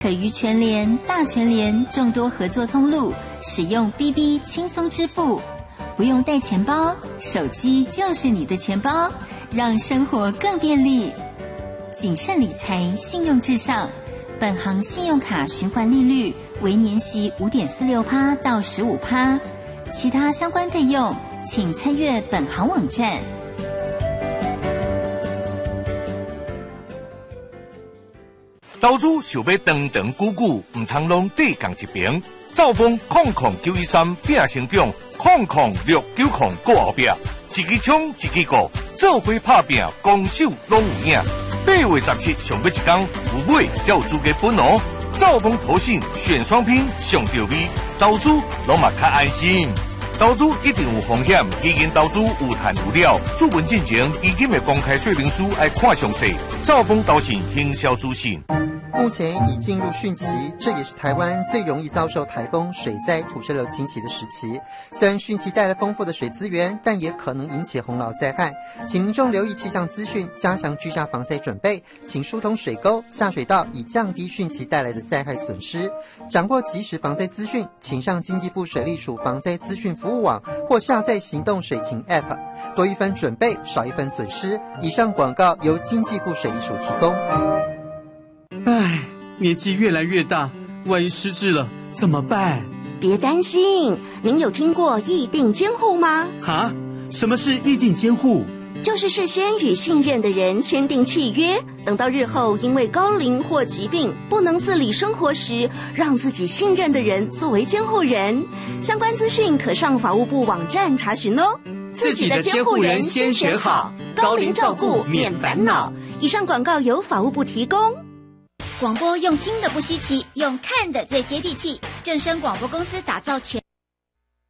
可与全联、大全联众多合作通路使用 BB 轻松支付，不用带钱包，手机就是你的钱包，让生活更便利。谨慎理财，信用至上。本行信用卡循环利率为年息 5.46% 到 15%， 其他相关费用请参阅本行网站。 投资想要长长久久，唔通拢对共一边。兆丰00913拼成长，00690过后壁，一支枪一支鼓，做伙拍拼，攻守拢有影。8月17上尾一天，有买才有资格分哦。兆丰投信选双拼上到位，投资拢嘛较安心。投资一定有风险，基金投资有赚有了。注文进前，基金的公开说明书要看详细。兆丰投信行销资讯。 目前已进入汛期，这也是台湾最容易遭受台风、水灾、土石流侵袭的时期。虽然汛期带来丰富的水资源，但也可能引起洪涝灾害，请民众留意气象资讯，加强居家防灾准备，请疏通水沟、下水道，以降低汛期带来的灾害损失。掌握即时防灾资讯，请上经济部水利署防灾资讯服务网或下载行动水情 App， 多一分准备，少一分损失。以上广告由经济部水利署提供。 唉，年纪越来越大，万一失智了怎么办？ 别担心，您有听过议定监护吗？ 哈？什么是议定监护？ 就是事先与信任的人签订契约，等到日后因为高龄或疾病不能自理生活时，让自己信任的人作为监护人。相关资讯可上法务部网站查询哦。 自己的监护人先选好，高龄照顾免烦恼。 以上广告由法务部提供。 广播用听的不稀奇，用看的最接地气。正声广播公司打造全